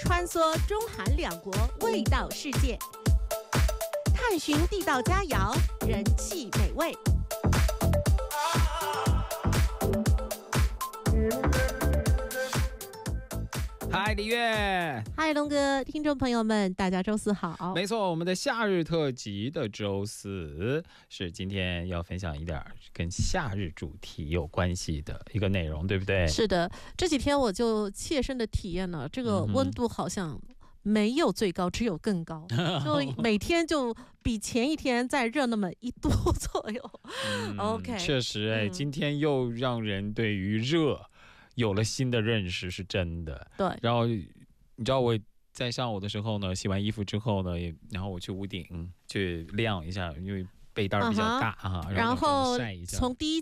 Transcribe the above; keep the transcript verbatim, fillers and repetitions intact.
穿梭中韩两国味道世界，探寻地道佳肴，人气美味。 嗨，李月， 嗨，龙哥，听众朋友们，大家周四好。 没错，我们的夏日特辑的周四是今天要分享一点跟夏日主题有关系的一个内容，对不对？ 是的，这几天我就切身的体验了，这个温度好像没有最高，只有更高，就每天就比前一天再热那么一度左右。 嗯、 OK， 确实，哎、嗯，今天又让人对于热有了新的认识，是真的。 对， 然后你知道我在上午的时候呢，洗完衣服之后呢，也然后我去屋顶去晾一下，因为被单比较大、uh-huh. 啊， 然后晒一下。 从第一